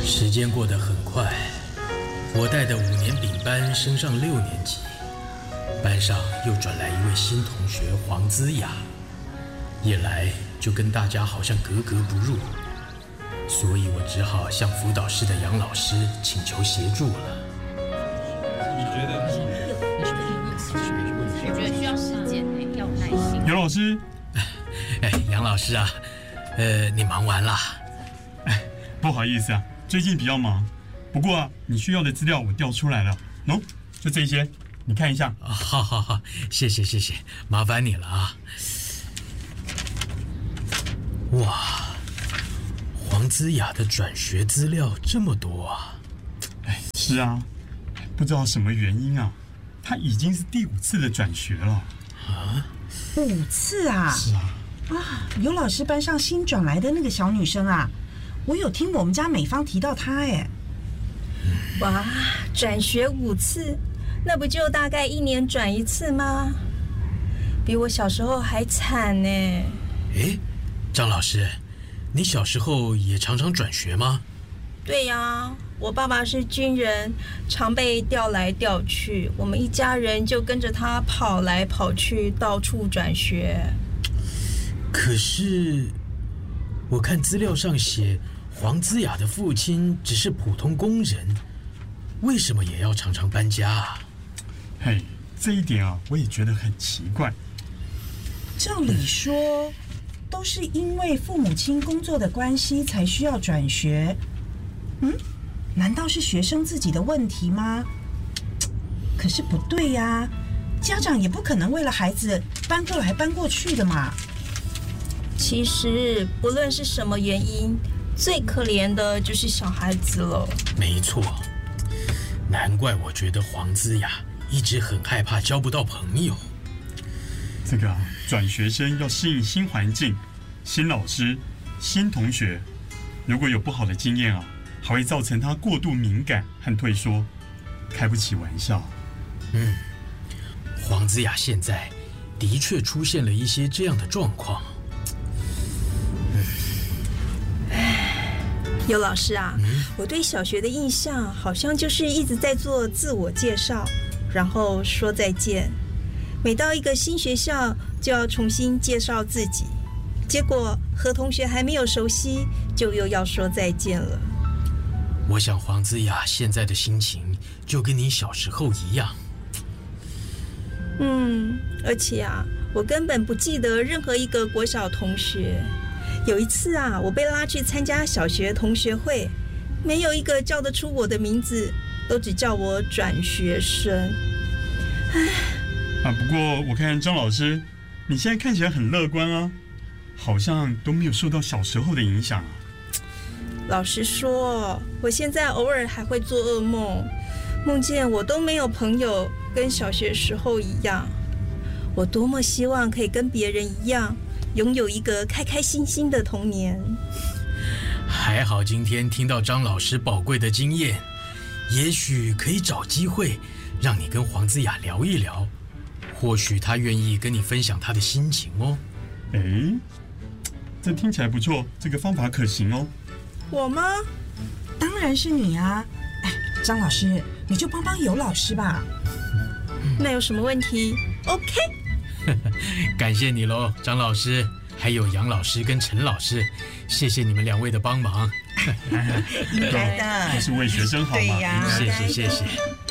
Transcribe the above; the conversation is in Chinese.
时间过得很快，我带的5年丙班升上6年级，班上又转来一位新同学黄姿雅，一来就跟大家好像格格不入，所以我只好向辅导室的杨老师请求协助了。 你觉得需要时间，要有耐心。 杨老师， 杨老师啊，你忙完了？ 不好意思啊，最近比较忙。不过啊，你需要的资料我调出来了，就这些，你看一下。 好，谢谢，麻烦你了啊。哇，黄姿雅的转学资料这么多啊！ 是啊，不知道什么原因啊，她已经是第5次的转学了。 啊？5次啊？ 是啊。 尤老师班上新转来的那个小女生啊，我有听我们家美芳提到她哎。 哇，转学5次，那不就大概1年转1次吗？比我小时候还惨呢。 张老师，你小时候也常常转学吗？ 对呀，我爸爸是军人，常被调来调去，我们一家人就跟着他跑来跑去，到处转学。 可是我看资料上写，黄姿雅的父亲只是普通工人，为什么也要常常搬家啊？ 这一点啊，我也觉得很奇怪。 照理说，都是因为父母亲工作的关系才需要转学。难道是学生自己的问题吗？可是不对呀，家长也不可能为了孩子搬过来搬过去的嘛。 其实不论是什么原因，最可怜的就是小孩子了。 没错，难怪我觉得黄姿雅一直很害怕交不到朋友。 这个转学生要适应新环境、新老师、新同学，如果有不好的经验啊，还会造成他过度敏感和退缩，开不起玩笑。 黄姿雅现在的确出现了一些这样的状况。 尤老师啊，我对小学的印象好像就是一直在做自我介绍，然后说再见。每到一个新学校就要重新介绍自己，结果和同学还没有熟悉，就又要说再见了。 我想黄姿雅现在的心情就跟你小时候一样。 而且啊，我根本不记得任何一个国小同学。有一次啊，我被拉去参加小学同学会，没有一个叫得出我的名字，都只叫我转学生。 不过我看张老师，你现在看起来很乐观啊，好像都没有受到小时候的影响啊。 老实说，我现在偶尔还会做噩梦，梦见我都没有朋友，跟小学时候一样。我多么希望可以跟别人一样，拥有一个开开心心的童年。 还好今天听到张老师宝贵的经验，也许可以找机会让你跟黄姿雅聊一聊，或许她愿意跟你分享她的心情哦。 这听起来不错，这个方法可行哦。 我吗？ 当然是你啊！张老师，你就帮帮尤老师吧。 那有什么问题 ？OK。 感谢你喽，张老师，还有杨老师跟陈老师，谢谢你们2位的帮忙。 应该的， 都是为学生好嘛。 对呀， 谢谢。